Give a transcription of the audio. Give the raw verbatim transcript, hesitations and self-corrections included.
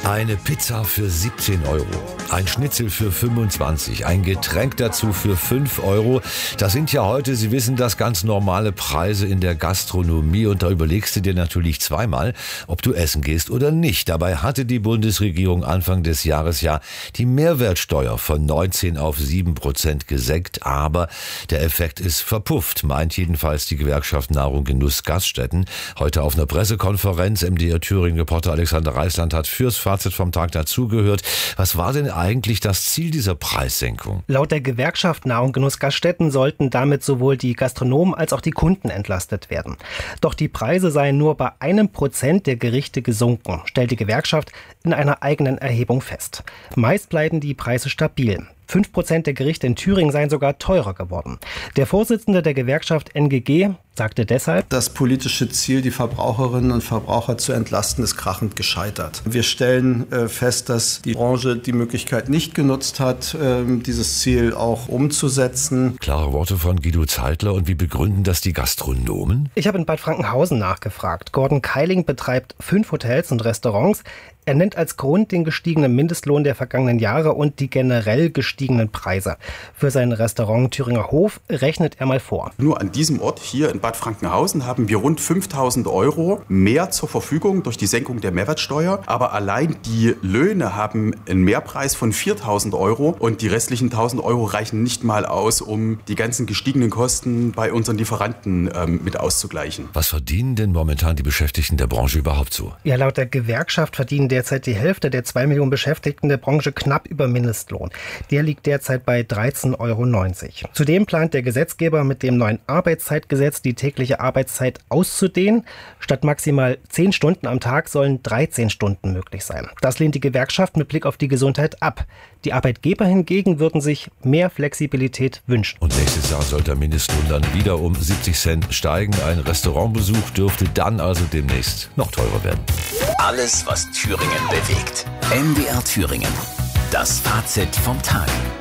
Eine Pizza für siebzehn Euro, ein Schnitzel für fünfundzwanzig, ein Getränk dazu für fünf Euro. Das sind ja heute, Sie wissen das, ganz normale Preise in der Gastronomie. Und da überlegst du dir natürlich zweimal, ob du essen gehst oder nicht. Dabei hatte die Bundesregierung Anfang des Jahres ja die Mehrwertsteuer von neunzehn auf sieben Prozent gesenkt. Aber der Effekt ist verpufft, meint jedenfalls die Gewerkschaft Nahrung Genuss Gaststätten. Heute auf einer Pressekonferenz, M D R Thüringen-Reporter Alexander Reisland hat fürs Fazit vom Tag dazugehört. Was war denn eigentlich das Ziel dieser Preissenkung? Laut der Gewerkschaft Nahrung Genuss Gaststätten sollten damit sowohl die Gastronomen als auch die Kunden entlastet werden. Doch die Preise seien nur bei einem Prozent der Gerichte gesunken, stellt die Gewerkschaft in einer eigenen Erhebung fest. Meist bleiben die Preise stabil. Fünf Prozent der Gerichte in Thüringen seien sogar teurer geworden. Der Vorsitzende der Gewerkschaft N G G sagte deshalb: Das politische Ziel, die Verbraucherinnen und Verbraucher zu entlasten, ist krachend gescheitert. Wir stellen äh, fest, dass die Branche die Möglichkeit nicht genutzt hat, äh, dieses Ziel auch umzusetzen. Klare Worte von Guido Zeitler. Und wie begründen das die Gastronomen? Ich habe in Bad Frankenhausen nachgefragt. Gordon Keiling betreibt fünf Hotels und Restaurants. Er nennt als Grund den gestiegenen Mindestlohn der vergangenen Jahre und die generell gestiegenen Preise. Für sein Restaurant Thüringer Hof rechnet er mal vor. Nur an diesem Ort hier in Bad Frankenhausen haben wir rund fünftausend Euro mehr zur Verfügung durch die Senkung der Mehrwertsteuer. Aber allein die Löhne haben einen Mehrpreis von viertausend Euro und die restlichen tausend Euro reichen nicht mal aus, um die ganzen gestiegenen Kosten bei unseren Lieferanten ähm, mit auszugleichen. Was verdienen denn momentan die Beschäftigten der Branche überhaupt so? Ja, laut der Gewerkschaft verdienen derzeit die Hälfte der zwei Millionen Beschäftigten der Branche knapp über Mindestlohn. Der liegt derzeit bei dreizehn Euro neunzig. Zudem plant der Gesetzgeber mit dem neuen Arbeitszeitgesetz die tägliche Arbeitszeit auszudehnen. Statt maximal zehn Stunden am Tag sollen dreizehn Stunden möglich sein. Das lehnt die Gewerkschaft mit Blick auf die Gesundheit ab. Die Arbeitgeber hingegen würden sich mehr Flexibilität wünschen. Und nächstes Jahr soll der Mindestlohn dann wieder um siebzig Cent steigen. Ein Restaurantbesuch dürfte dann also demnächst noch teurer werden. Alles, was Thüringen bewegt. M D R Thüringen. Das Fazit vom Tag.